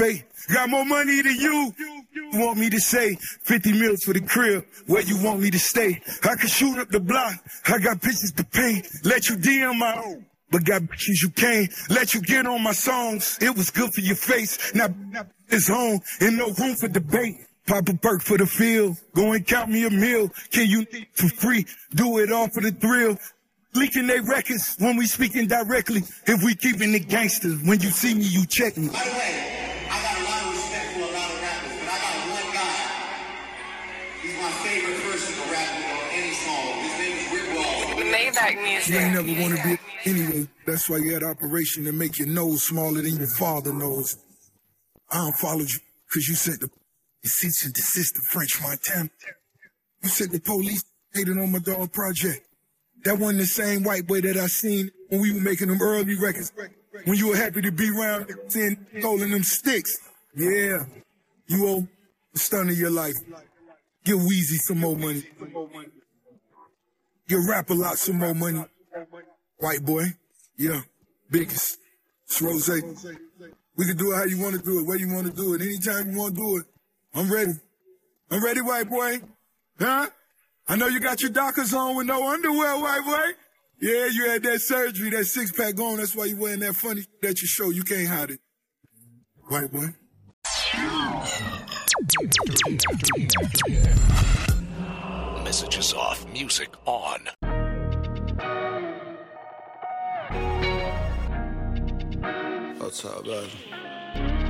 Bay. Got more money than you. Want me to say 50 mils for the crib, where you want me to stay. I can shoot up the block, I got pictures to paint. Let you DM my own, but got bitches you can't. Let you get on my songs, it was good for your face. Now it's home, and no room for debate. Pop a perk for the field, go and count me a meal. Can you for free, do it all for the thrill. Leaking they records when we speaking directly. If we keeping it gangsters, when you see me, you check me. By the way, I got a lot of respect for a lot of rappers, but I got one guy. He's my favorite person to rap with on any song. His name is Rick Ross. Maybach music. You ain't never want to be anyway. That's why you had operation to make your nose smaller than your father knows. I don't follow you because you sent the cease and desist to French Montana. You said the police hated on my dog project. That wasn't the same white boy that I seen when we were making them early records. When you were happy to be around seeing holding them sticks. Yeah, you owe the stun of your life. Give Weezy some more money. Give Rap-A-Lot some more money. White boy, yeah, biggest. It's Rose. We can do it how you want to do it, where you want to do it, anytime you want to do it. I'm ready. I'm ready, white boy. Huh? I know you got your Dockers on with no underwear, white boy. Yeah, you had that surgery, that six-pack on. That's why you wearing that funny at your show. You can't hide it. White boy. Messages off, music on. What's up, baby?